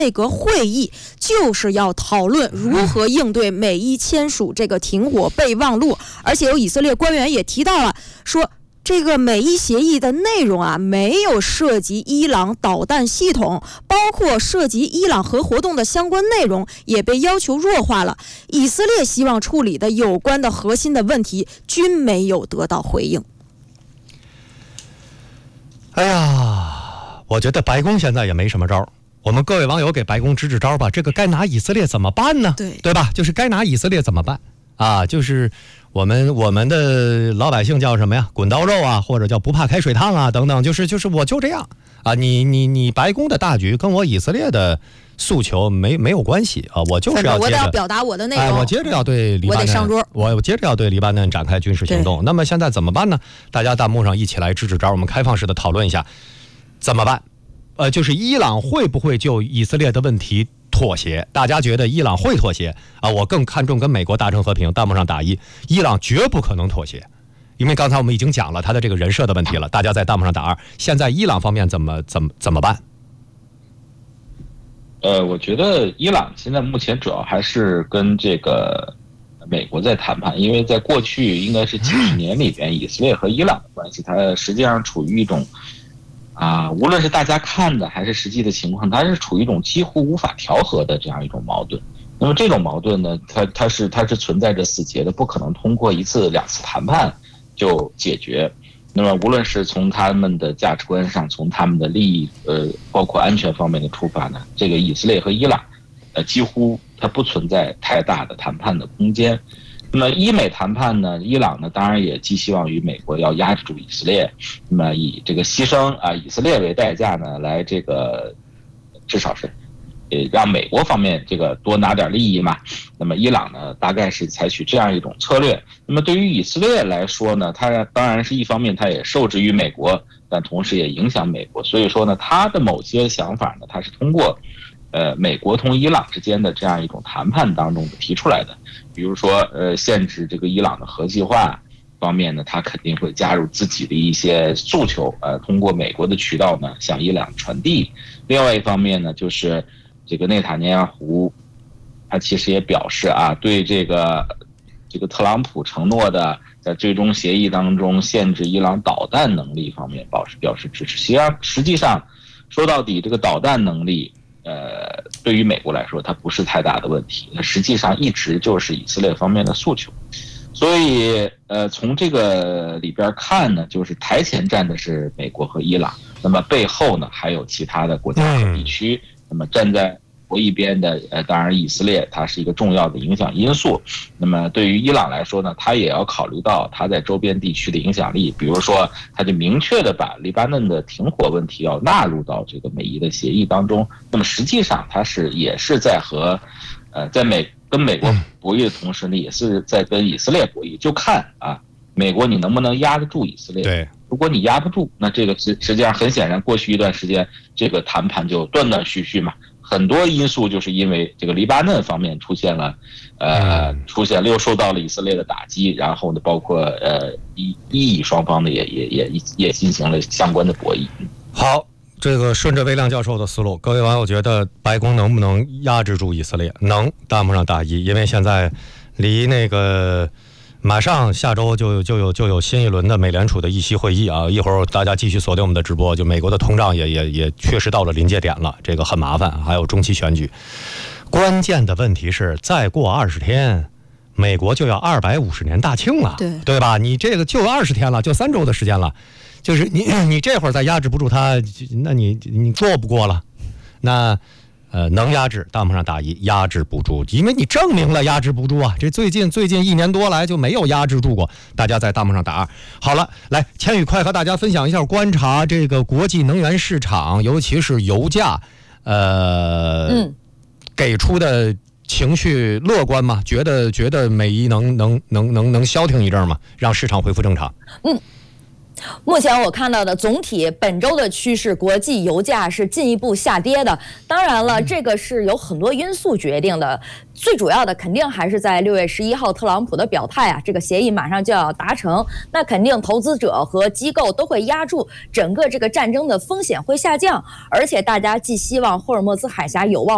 内阁会议就是要讨论如何应对美伊签署这个停火备忘录，而且有以色列官员也提到了，说这个美伊协议的内容啊，没有涉及伊朗导弹系统，包括涉及伊朗核活动的相关内容也被要求弱化了。以色列希望处理的有关的核心的问题均没有得到回应。 哎呀，我觉得白宫现在也没什么招。我们各位网友给白宫支支招吧，这个该拿以色列怎么办呢？对吧？就是该拿以色列怎么办啊？就是我们的老百姓叫什么呀？滚刀肉啊，或者叫不怕开水烫啊，等等，就是我就这样啊。你白宫的大局跟我以色列的诉求没有关系啊，我就是要接着， 我得要表达我的内容， 我接着要对黎巴嫩， 我得上桌， 我接着要对黎巴嫩展开军事行动。那么现在怎么办呢？大家弹幕上一起来支支招，我们开放式的讨论一下怎么办。就是伊朗会不会就以色列的问题妥协？大家觉得伊朗会妥协啊？我更看重跟美国达成和平。弹幕上打一，伊朗绝不可能妥协，因为刚才我们已经讲了他的这个人设的问题了。大家在弹幕上打二。现在伊朗方面怎么办？ 我觉得伊朗现在目前主要还是跟这个美国在谈判，因为在过去应该是几十年里边，以色列和伊朗的关系，它实际上处于一种无论是大家看的还是实际的情况，它是处于一种几乎无法调和的这样一种矛盾。那么这种矛盾呢，它是存在着死结的，不可能通过一次两次谈判就解决。那么无论是从他们的价值观上，从他们的利益包括安全方面的出发呢，这个以色列和伊朗几乎它不存在太大的谈判的空间。那么伊美谈判呢，伊朗呢当然也寄希望于美国要压制住以色列，那么以这个牺牲以色列为代价呢，来这个至少是让美国方面这个多拿点利益嘛。那么伊朗呢大概是采取这样一种策略。那么对于以色列来说呢，它当然是一方面它也受制于美国，但同时也影响美国。所以说呢，它的某些想法呢，它是通过美国同伊朗之间的这样一种谈判当中提出来的。比如说限制这个伊朗的核计划方面呢，他肯定会加入自己的一些诉求，通过美国的渠道呢向伊朗传递。另外一方面呢，就是这个内塔尼亚胡他其实也表示对这个特朗普承诺的在最终协议当中限制伊朗导弹能力方面表示支持。实际上说到底，这个导弹能力对于美国来说它不是太大的问题，它实际上一直就是以色列方面的诉求。所以从这个里边看呢，就是台前站的是美国和伊朗，那么背后呢还有其他的国家和地区。那么站在国一边的当然以色列它是一个重要的影响因素。那么对于伊朗来说呢，它也要考虑到它在周边地区的影响力，比如说它就明确的把黎巴嫩的停火问题要纳入到这个美伊的协议当中。那么实际上它也是在和跟美国博弈的同时呢，也是在跟以色列博弈，就看美国你能不能压得住以色列。 对， 如果你压不住，那这个实际上很显然，过去一段时间这个谈判就断断续续嘛。很多因素就是因为这个黎巴嫩方面出现了又受到了以色列的打击，然后呢，包括伊以双方呢也进行了相关的博弈。 好，这个顺着魏亮教授的思路，各位网友觉得白宫能不能压制住以色列？能，弹幕上打一，因为现在离那个马上下周就有新一轮的美联储的议息会议啊！一会儿大家继续锁定我们的直播。就美国的通胀也确实到了临界点了，这个很麻烦，还有中期选举。关键的问题是，再过20天，美国就要250年大庆了，对吧？你这个就20天了，就3周的时间了，就是你这会儿再压制不住它，那你过不过了？那能压制，弹幕上打一，压制不住，因为你证明了压制不住啊！这最近1年多来就没有压制住过，大家在弹幕上打二。好了，来，千羽快和大家分享一下观察这个国际能源市场，尤其是油价，给出的情绪乐观吗？觉得美伊能消停一阵吗？让市场恢复正常？ 目前我看到的总体本周的趋势，国际油价是进一步下跌的。当然了，这个是有很多因素决定的，最主要的肯定还是在6月11号特朗普的表态啊，这个协议马上就要达成，那肯定投资者和机构都会压住整个这个战争的风险会下降，而且大家既希望霍尔木兹海峡有望